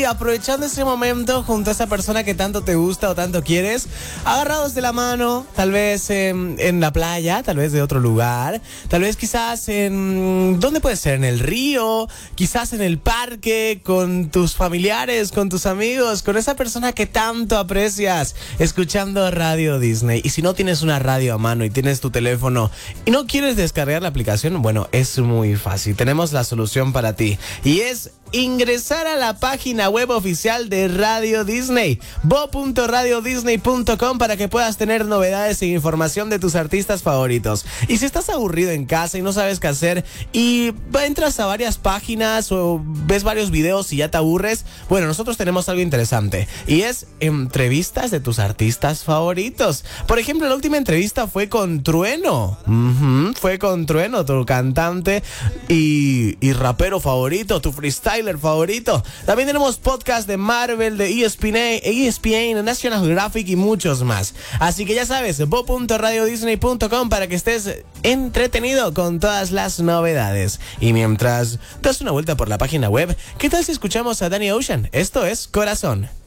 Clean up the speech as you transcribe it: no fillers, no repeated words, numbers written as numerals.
Y aprovechando ese momento junto a esa persona que tanto te gusta o tanto quieres, agarrados de la mano, tal vez en la playa, tal vez de otro lugar, tal vez quizás ¿dónde puede ser? En el río, quizás en el parque, con tus familiares, con tus amigos, con esa persona que tanto aprecias, escuchando Radio Disney. Y si no tienes una radio a mano y tienes tu teléfono y no quieres descargar la aplicación, bueno, es muy fácil. Tenemos la solución para ti y es ingresar a la página web oficial de Radio Disney, bo.radiodisney.com, para que puedas tener novedades e información de tus artistas favoritos. Y si estás aburrido en casa y no sabes qué hacer y entras a varias páginas o ves varios videos y ya te aburres, bueno, nosotros tenemos algo interesante y es entrevistas de tus artistas favoritos. Por ejemplo, la última entrevista fue con Trueno. Fue con Trueno, tu cantante y rapero favorito, tu freestyler favorito. También tenemos podcast de Marvel, de ESPN, National Geographic y muchos más. Así que ya sabes, bo.radiodisney.com para que estés entretenido con todas las novedades. Y mientras das una vuelta por la página web, ¿qué tal si escuchamos a Danny Ocean? Esto es Corazón.